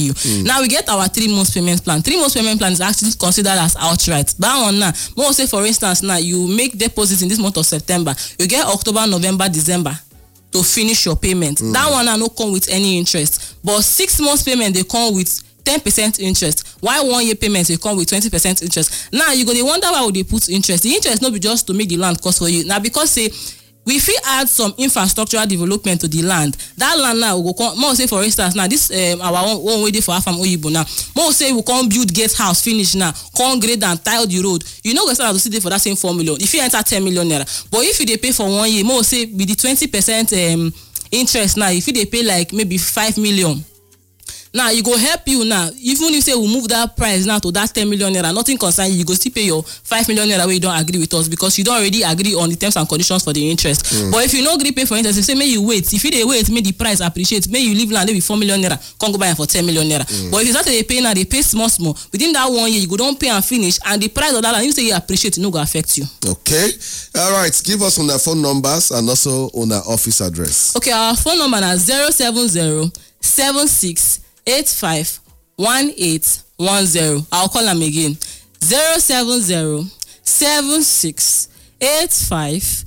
you. Now we get our 3 months payment plan. 3 months payment plan is actually considered as outright. That one now, more say for instance now you make deposits in this month of September, you get October, November, December to finish your payment. That one now no come with any interest. But 6 months payment they come with 10% interest. While 1 year payments will come with 20% interest. Now you go they wonder why would they put interest. The interest not be just to make the land cost for you. Now because say we fit add some infrastructural development to the land. That land now will come. More say for instance now this our own way for Afam Oyibo now. More say we come build gate house finish now. Come grade and tile the road. You know we start to see there for that same 4 million. If you enter 10 million naira, but if you they pay for 1 year, more say with the 20% interest now. If you they pay like maybe 5 million. Now you go help you now. Even if you say we move that price now to that 10 million naira, nothing concern you. You go still pay your 5 million naira where you don't agree with us because you don't already agree on the terms and conditions for the interest. But if you no agree pay for interest, you say may you wait. If you dey wait, may the price appreciate. May you leave land with 4 million naira, come go buy it for 10 million naira. But if you start to pay now, they pay small. Within that 1 year, you go don't pay and finish, and the price of that land, you say you appreciate, it no go affect you. Okay, all right. Give us on our phone numbers and also on our office address. Okay, our phone number is 070 76 85 1810. I'll call them again. 070 76 85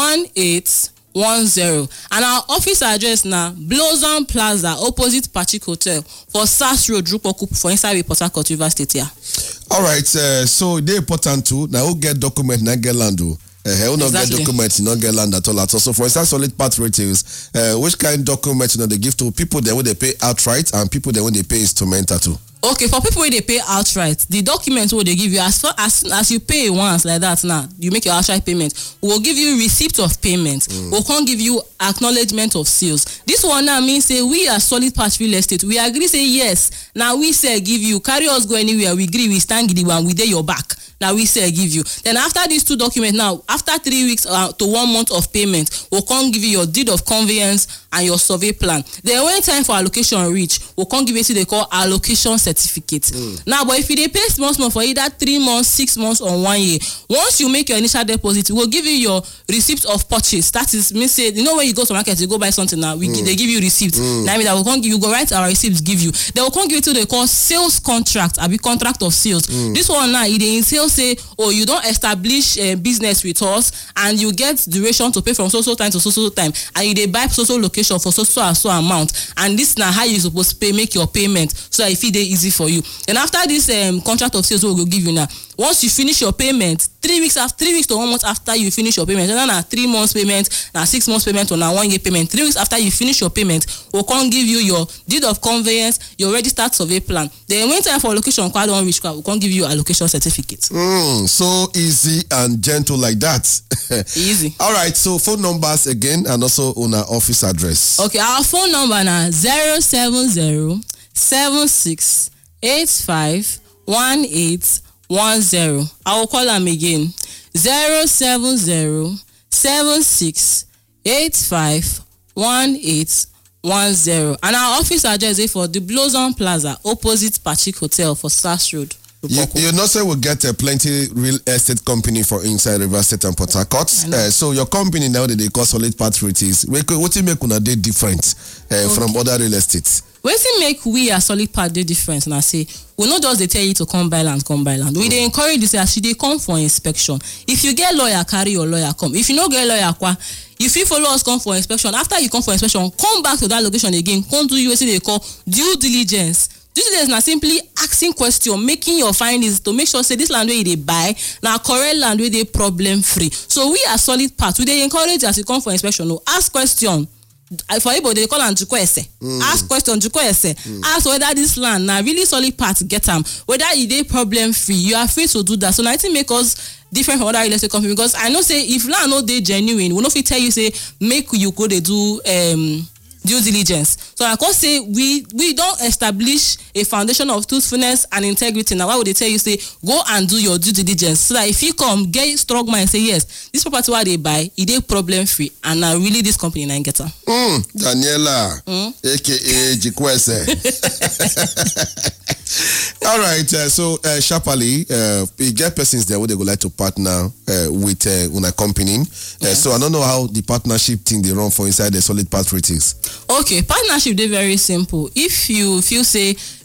1810. And our office address now, Blossom Plaza, opposite Patrick Hotel, for SAS Road, Drupokup, for inside Port Harcourt, River State here. All right, so they important too. Now who get document, not get land. Who not get documents, not get land at all. So for instance, solid part retails, which kind of documents they give to people that when they pay outright and people that when they pay instrumental too? Okay, for people where they pay outright, the documents what they give you as far as you pay once like that now, you make your outright payment. We'll give you receipt of payment. We can't give you acknowledgement of sales. This one now means say we are solid part real estate. We agree say yes. Now we say give you carry us go anywhere. We agree we stand giddy one. We dey your back. Now we say give you. Then after these 2 documents now, after 3 weeks to 1 month of payment, we'll come give you your deed of conveyance and your survey plan. Then when time for allocation reach, we'll come give you what they call allocation certificate. Now, but if you they pay small for either 3 months, 6 months, or 1 year, once you make your initial deposit, we'll give you your receipt of purchase. That is means say you know when you go to market, you go buy something now, they give you receipts. Now I mean that will come give you go write our receipts give you. They will come give you to they call sales contract, a contract of sales. This one now it entails say, oh, you don't establish a business with us and you get duration to pay from so time to so time, and you they buy so location for so amount, and this now how you supposed to pay make your payment so that if it is easy for you. And after this contract of sales we will give you now, once you finish your payment 3 weeks to 1 month after you finish your payment, and then 3 months payment, now 6 months payment, or now 1 year payment, 3 weeks after you finish your payment, we'll come give you your deed of conveyance, your registered survey plan. Then when time for allocation quite don't reach, we'll come give you allocation certificate. So easy and gentle like that. Easy. All right, so phone numbers again and also on our office address. Okay, our phone number now 070 76 85 1810. I will call them again. 070 76 85 1810. And our office address is for the Blossom Plaza, opposite Patrick Hotel, for SAS Road. You know, say we'll get plenty real estate company for inside River State and Port Harcourt. So your company now that they call Solid Part Retails, what you make una dey different from other real estates? Wetin make we a Solid Part dey different? And I say we not just they tell you to come buy land. We they encourage you say as you they come for inspection. If you get lawyer, carry your lawyer come. If you no get lawyer, if you follow us come for inspection, after you come for inspection, come back to that location again. Come do what they call due diligence. Due diligence na simply asking question, making your findings to make sure say this land where they buy now correct land where they problem free. So we are Solid Part. We they encourage as you come for inspection. No, ask question. For anybody they call and ask question ask whether this land now really Solid Part get them, whether it they problem free. You are free to do that. So now I think make us different from other real estate company, because I know say if land no they genuine, we no fit tell you say make you go they do due diligence. So I can say we don't establish a foundation of truthfulness and integrity. Now why would they tell you say go and do your due diligence, so that if you come get strong mind and say yes, this property what they buy it is problem free, and now really this company na get am. Daniela aka Jikwese. All right, so sharply we get persons there where they would like to partner with una company. So I don't know how the partnership thing they run for inside the Solid Part Retails. Okay, partnership they very simple. If you feel say